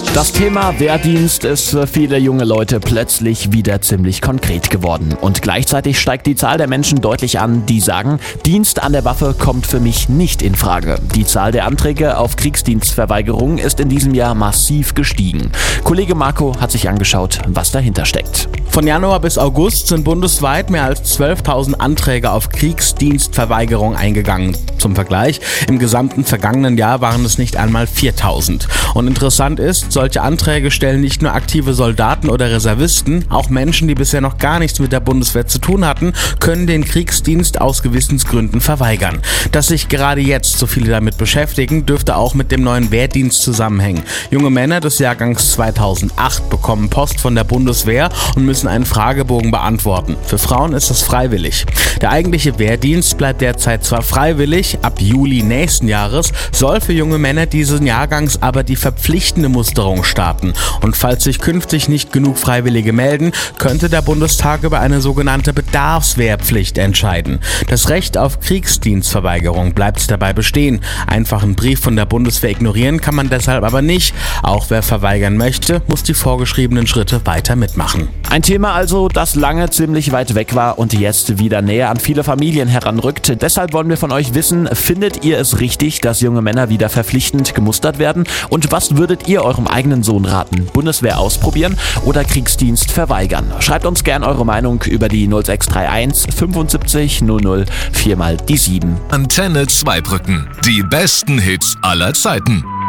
Das Thema Wehrdienst ist für viele junge Leute plötzlich wieder ziemlich konkret geworden. Und gleichzeitig steigt die Zahl der Menschen deutlich an, die sagen, Dienst an der Waffe kommt für mich nicht in Frage. Die Zahl der Anträge auf Kriegsdienstverweigerung ist in diesem Jahr massiv gestiegen. Kollege Marco hat sich angeschaut, was dahinter steckt. Von Januar bis August sind bundesweit mehr als 12.000 Anträge auf Kriegsdienstverweigerung eingegangen. Zum Vergleich, im gesamten vergangenen Jahr waren es nicht einmal 4.000. Und interessant ist, solche Anträge stellen nicht nur aktive Soldaten oder Reservisten, auch Menschen, die bisher noch gar nichts mit der Bundeswehr zu tun hatten, können den Kriegsdienst aus Gewissensgründen verweigern. Dass sich gerade jetzt so viele damit beschäftigen, dürfte auch mit dem neuen Wehrdienst zusammenhängen. Junge Männer des Jahrgangs 2008 bekommen Post von der Bundeswehr und müssen einen Fragebogen beantworten. Für Frauen ist das freiwillig. Der eigentliche Wehrdienst bleibt derzeit zwar freiwillig, ab Juli nächsten Jahres soll für junge Männer dieses Jahrgangs aber die verpflichtende Musterung starten. Und falls sich künftig nicht genug Freiwillige melden, könnte der Bundestag über eine sogenannte Bedarfswehrpflicht entscheiden. Das Recht auf Kriegsdienstverweigerung bleibt dabei bestehen. Einfach einen Brief von der Bundeswehr ignorieren kann man deshalb aber nicht. Auch wer verweigern möchte, muss die vorgeschriebenen Schritte weiter mitmachen. Ein Thema also, das lange ziemlich weit weg war und jetzt wieder näher an viele Familien heranrückt. Deshalb wollen wir von euch wissen, findet ihr es richtig, dass junge Männer wieder verpflichtend gemustert werden? Und was würdet ihr eurem eigenen Sohn raten? Bundeswehr ausprobieren oder Kriegsdienst verweigern? Schreibt uns gern eure Meinung über die 0631 75 00 4 mal die 7. Antenne Zweibrücken. Die besten Hits aller Zeiten.